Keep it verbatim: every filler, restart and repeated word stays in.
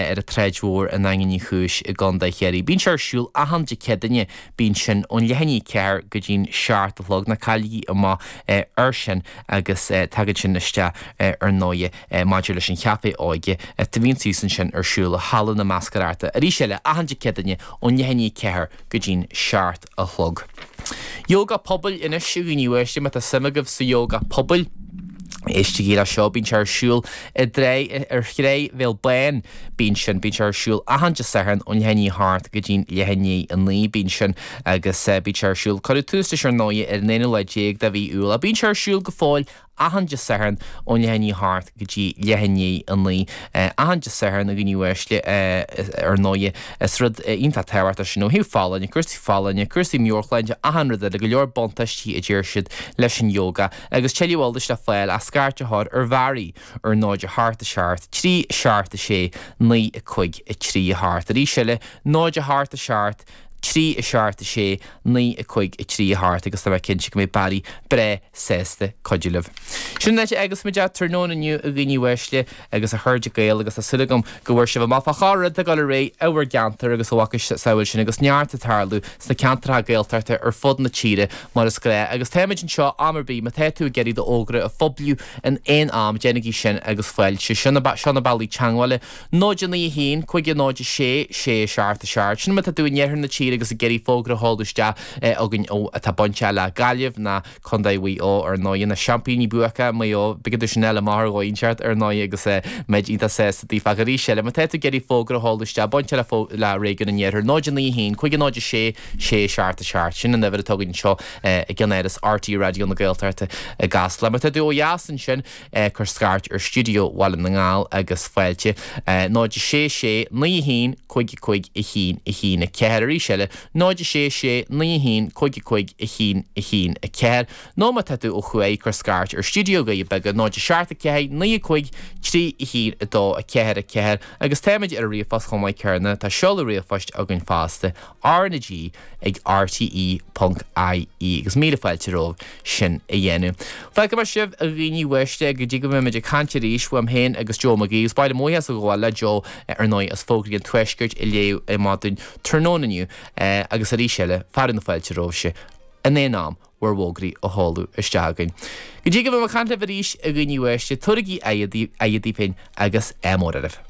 ar a treidhór an angin chúis i ganda chéirí. Bín seir siúl a handi cedanne bín sin ón lehanní ceir go dín seart a log na cailí má ursin agus tagad sin iste ar nóie maidir leis an cheapé áige tá bhín sísan sin ar siúl a hallan na mascarata. A rí seile a handi cedanne ón lehanní ceir go dín seart a log. Yoga pobl ina siúgníuiste me a simagah sa yoga pobl. Éiste gí a seo bín seir siúl i dré ar chré bhéil ben bín sin bín seir siúl a hanja sahan ón lehanní hart go dín lehanní an lí bín sin agus bín seir siúl chuú tústa seir nóie ar néú le déag da bhí úla. Bín seir siúl go fáil a hanja sahan ón lehanní hart go dtí lehanní an lí. A hanja sahan a gníuiste ar nóie is rud ionta tehairta sin nó hiú fálainne, cursí fálainne, cursí miorchleinde a hanrada a go leor bontaistí a ddíir siad leis an yoga agus teilhildas le fáil a scarte hád ar bharí ar náide hart a seart, trí seart a sé ní a chuig i trí a hart. A rí seile náide hart a seart, trí a seart a sé ní a chuig i trí a hart agus tá bheith cinse go mé barí bre sésta coduleh. Sin leite agus me dead trónaniu a gníuiste agus a chuirde gail agus a sulagam go bhfuir se bh má facharad a gal ré áhar geantar agus bhhacha saoil sin agus neartta tarlú sna ceantra gailtarta ar fud na tíre mar is gré agus téimiid seo amarbí me té tú geirí do ógra a fobliú an éon am dénigí sin agus foiil se sinna sena bailí teanghile nóide na hín chuige nóide sé sé seart a seart sin me a dúnéar na tíre agus a geirí fógra háúiste agan ó a tá bonte le galibh na chundaihí ó ar nóin na champíní buacha mé ó bigadidir sin eile mar gáinseart ar nó agus méid ínta sé tí fagarí seile, me te geirí fógra háúiste bonte le le régan an éar nóide na hín chuige nóide sé sé seart a seart sin an nefir tugann seo i gnéras R T radio na Gaeltarta a gas le me te dú jasan sin chur scarart ar studio wall na ngáil agus foiilte nóide sé sé ní hín chuige chuig i hín i hín a ceirí seile náide sé sé ní hín chuige chuig i hín i hín a ceir. nó má tú ó chué chu scarart ar studio go bega náide seart a ceir ní chuig trí i hín a dó a ceir a ceir agus téimiid ar riomfas chumáid cearna tá seola riomfast agan fásta R na G ag R T E punt I E agus míle fáilteróh sin a dhéanú. Fe go mar sibh a riníhuiiste go dtí go mimiid a cantir ríis bham héin agus Jo magí spáid móhas a gháil le Jo ar nó as fógraí an tuisgurt i léú i máún trónaniu agus a rí seile fearan na fáilteróhse a néám war bhógraí a háú isteagain. Go dtí go bh canta bh ríis a gníuiste tuaigí aiadí aiadí pein agus émóradh.